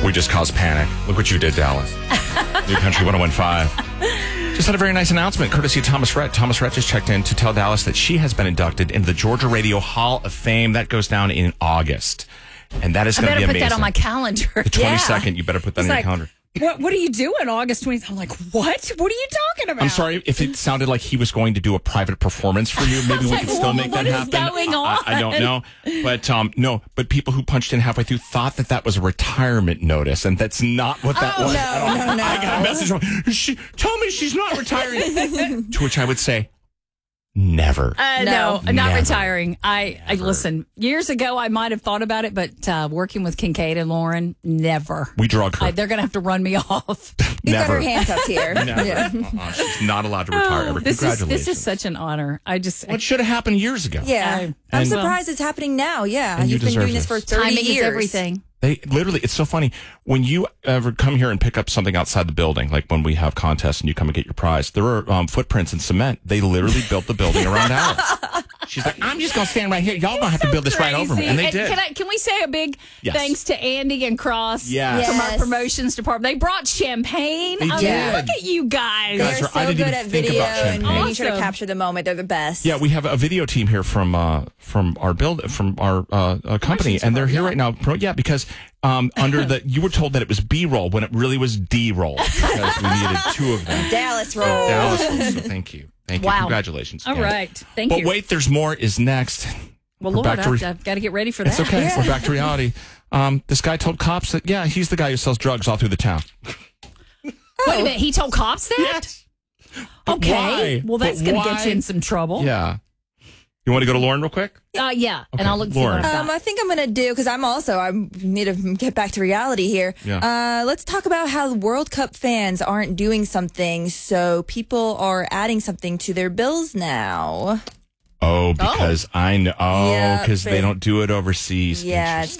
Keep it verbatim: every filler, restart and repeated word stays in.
We just caused panic. Look what you did, Dallas. New Country one oh one point five. Just had a very nice announcement, courtesy of Thomas Rhett. Thomas Rhett just checked in to tell Dallas that she has been inducted into the Georgia Radio Hall of Fame. That goes down in August. And that is going to be amazing. I better put that on my calendar. The twenty-second, yeah. You better put that He's on like, your calendar. What What are you doing August twentieth? I'm like, what? What are you talking about? I'm sorry if it sounded like he was going to do a private performance for you. Maybe we like, could still well, make that happen. What is going on? I, I don't know. But um, no, but people who punched in halfway through thought that that was a retirement notice, and that's not what that oh, was. No, no, no. I got a message from, she, tell me she's not retiring. To which I would say, never. Uh, no, no, not never. retiring. I, I listen. Years ago, I might have thought about it, but uh, working with Kincaid and Lauren, never. We drug her. I, they're going to have to run me off. You got Never. her handcuffed here. Never. Yeah. Uh-uh. She's not allowed to retire ever. This Congratulations. is this is such an honor. I just What should have happened years ago? Yeah. I- I'm And- surprised it's happening now. Yeah. And you You've been deserve doing this this. for thirty timing years. is everything. They literally, it's so funny. When you ever come here and pick up something outside the building, like when we have contests and you come and get your prize, there are um, footprints in cement. They literally built the building around Alice. She's like, I'm just going to stand right here. Y'all going to have to build this right over me. And they did. Can, I, can we say a big Yes. thanks to Andy and Cross Yes. from our Yes. promotions department? They brought champagne. They I mean, did. look at you guys. Guys, They're I so didn't good even at think video about and champagne. making sure to Awesome. capture the moment. They're the best. Yeah, we have a video team here from uh, from our build from our uh, uh, company, and they're here right now. Pro- Yeah, because um, under the you were told that it was B roll when it really was D roll because we needed two of them. Dallas roll. Dallas roll. So thank you, thank you, Wow. congratulations. All again. right. Thank But you. wait, there's more. Is next. well, We're Lord, back to I've, re- I've got to get ready for that. It's okay. Yeah. We're back to reality. Um, this guy told cops that yeah, he's the guy who sells drugs all through the town. Wait a minute. He told cops that? Yes. But Okay. why? Well, that's But going to get why? you in some trouble. Yeah. You want to go to Lauren real quick? Uh, yeah. Okay. And I'll look for Lauren. what I've Um, got. I think I'm going to do, because I'm also, I need to get back to reality here. Yeah. Uh, let's talk about how World Cup fans aren't doing something, so people are adding something to their bills now. Oh, because I know. Oh, Yeah, because they but- don't do it overseas. Yeah, Interesting.